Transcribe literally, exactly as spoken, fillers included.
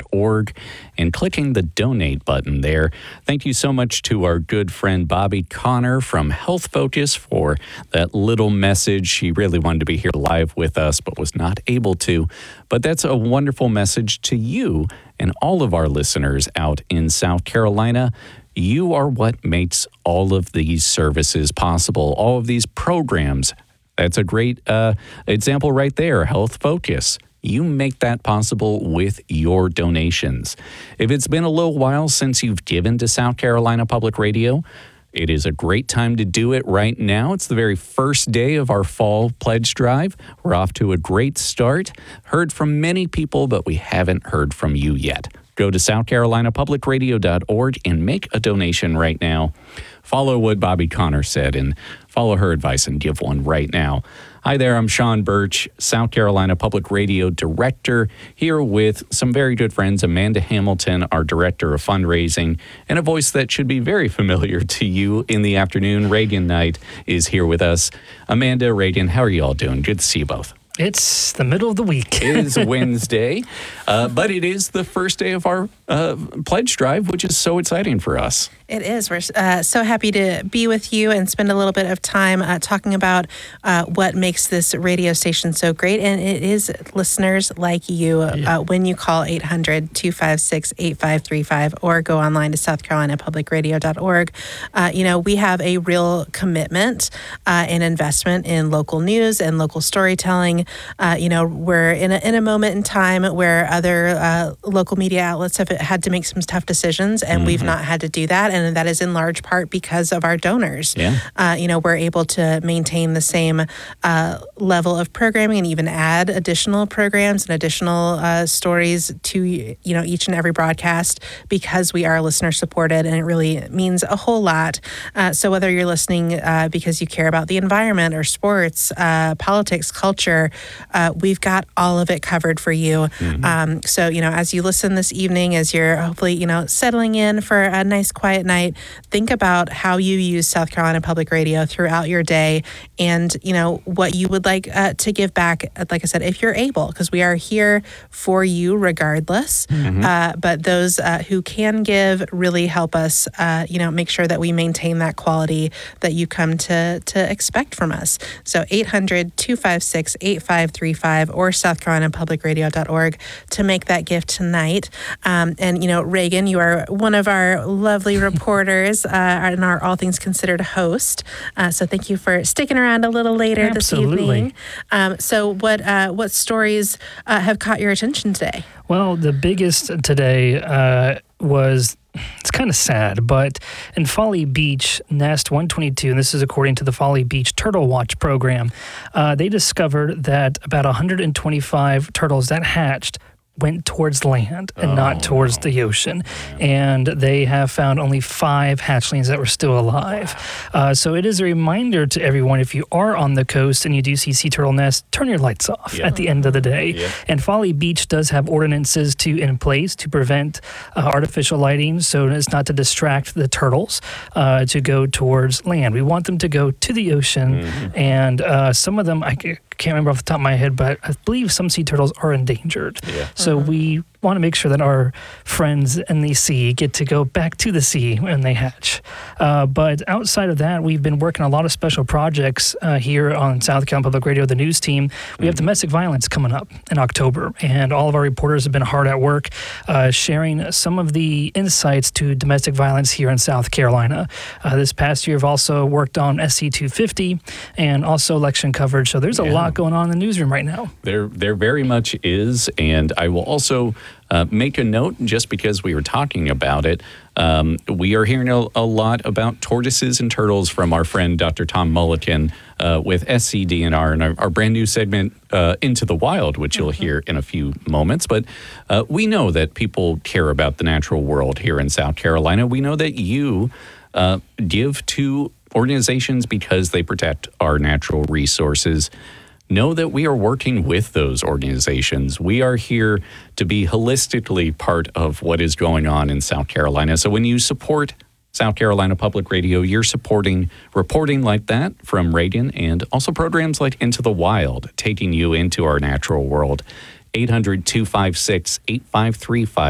dot org and clicking the donate button there. Thank you so much to our good friend Bobby Connor from Health Focus for that little message. She really wanted to be here live with us, but was not able to. But that's a wonderful message to you and all of our listeners out in South Carolina. You are what makes all of these services possible, all of these programs. That's a great uh, example right there, Health Focus. You make that possible with your donations. If it's been a little while since you've given to South Carolina Public Radio, it is a great time to do it right now. It's the very first day of our fall pledge drive. We're off to a great start. Heard from many people, but we haven't heard from you yet. Go to south carolina public radio dot org and make a donation right now. Follow what Bobby Connor said and follow her advice and give one right now. Hi there, I'm Sean Birch, South Carolina Public Radio Director, here with some very good friends, Amanda Hamilton, our Director of Fundraising, and a voice that should be very familiar to you in the afternoon. Reagan Knight is here with us. Amanda, Reagan, how are you all doing? Good to see you both. It's the middle of the week. It is Wednesday, uh, but it is the first day of our uh, pledge drive, which is so exciting for us. It is. We're uh, so happy to be with you and spend a little bit of time uh, talking about uh, what makes this radio station so great. And it is listeners like you. Yeah. Uh, when you call eight hundred, two five six, eight five three five or go online to south carolina public radio dot org, uh, you know, we have a real commitment uh, and investment in local news and local storytelling. Uh, you know, we're in a, in a moment in time where other uh, local media outlets have had to make some tough decisions, and mm-hmm. we've not had to do that. And that is in large part because of our donors. Yeah. Uh, you know, we're able to maintain the same uh, level of programming and even add additional programs and additional uh, stories to, you know, each and every broadcast because we are listener supported, and it really means a whole lot. Uh, so whether you're listening uh, because you care about the environment or sports, uh, politics, culture, uh, we've got all of it covered for you. Mm-hmm. Um, so, you know, as you listen this evening, as you're hopefully, you know, settling in for a nice quiet night, think about how you use South Carolina Public Radio throughout your day and, you know, what you would like uh, to give back, like I said, if you're able, because we are here for you regardless. Mm-hmm. Uh, but those uh, who can give really help us, uh, you know, make sure that we maintain that quality that you come to, to expect from us. So eight hundred, two five six, eight five three five or south carolina public radio dot org to make that gift tonight. Um, and, you know, Reagan, you are one of our lovely reporters uh, and our All Things Considered host. Uh, so thank you for sticking around a little later Absolutely. this evening. Um, so what uh, what stories uh, have caught your attention today? Well, the biggest today uh, was, it's kind of sad, but in Folly Beach, Nest one twenty-two, and this is according to the Folly Beach Turtle Watch program, uh, they discovered that about one hundred twenty-five turtles that hatched went towards land and oh, not towards no. the ocean. And they have found only five hatchlings that were still alive. Uh, so it is a reminder to everyone, if you are on the coast and you do see sea turtle nests, turn your lights off yeah. at the end of the day. Yeah. And Folly Beach does have ordinances to in place to prevent uh, artificial lighting, so it's not to distract the turtles uh, to go towards land. We want them to go to the ocean, mm-hmm. and uh, some of them, I can't remember off the top of my head, but I believe some sea turtles are endangered. Yeah. So mm-hmm. we want to make sure that our friends in the sea get to go back to the sea when they hatch. Uh, but outside of that, we've been working on a lot of special projects uh, here on South Carolina Public Radio, the news team. We mm-hmm. have domestic violence coming up in October, and all of our reporters have been hard at work uh, sharing some of the insights to domestic violence here in South Carolina. Uh, this past year, we've also worked on S C two fifty and also election coverage. So there's a yeah. lot going on in the newsroom right now. There, there very much is, and I will also Uh, make a note, just because we were talking about it, um, we are hearing a, a lot about tortoises and turtles from our friend Doctor Tom Mulliken uh, with S C D N R and our, our brand new segment, uh, Into the Wild, which you'll mm-hmm. hear in a few moments. But uh, we know that people care about the natural world here in South Carolina. We know that you uh, give to organizations because they protect our natural resources. Know that we are working with those organizations. We are here to be holistically part of what is going on in South Carolina. So when you support South Carolina Public Radio, you're supporting reporting like that from Reagan, and also programs like Into the Wild, taking you into our natural world. eight hundred, two five six, eight five three five